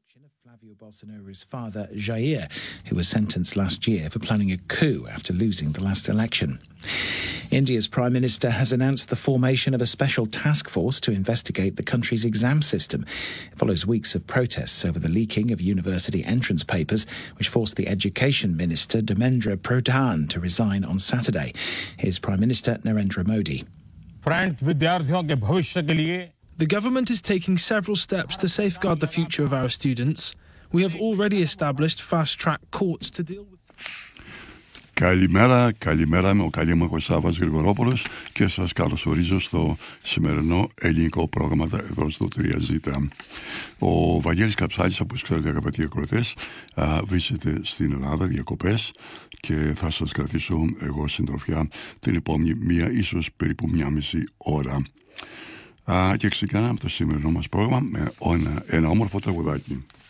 conviction of Flavio Bolsonaro's father, Jair, who was sentenced last year for planning a coup after losing the last election. India's Prime Minister has announced the formation of a special task force to investigate the country's exam system. It follows weeks of protests over the leaking of university entrance papers, which forced the Education Minister, Dharmendra Pradhan, to resign on Saturday. Here's Prime Minister Narendra Modi. The government is taking several steps to safeguard the future of our students. We have already established fast-track courts to deal with... Καλημέρα, είμαι ο Καλήμαχος Σάββας Γρηγορόπουλος και σας καλωσορίζω στο σημερινό ελληνικό πρόγραμμα εδώ στο 3Z. Ο Βαγγέλης Καψάλης, όπως ξέρετε αγαπητοί ακροατές, βρίσκεται στην Ελλάδα διακοπές και θα σας κρατήσω εγώ συντροφιά την επόμενη ίσως περίπου 1,5 ώρα. Και ξεκινάμε το σημερινό μας πρόγραμμα με ένα όμορφο τραγουδάκι.